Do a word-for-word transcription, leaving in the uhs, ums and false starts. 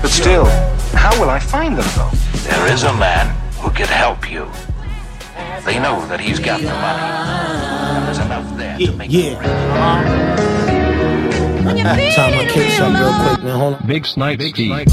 But still, how will I find them, though? There is a man who can help you. They know that he's got the money. And there's enough there yeah, to make yeah. them rich. Uh-huh. Time I kick something real quick, man. Hold on. Big Snipe Steve.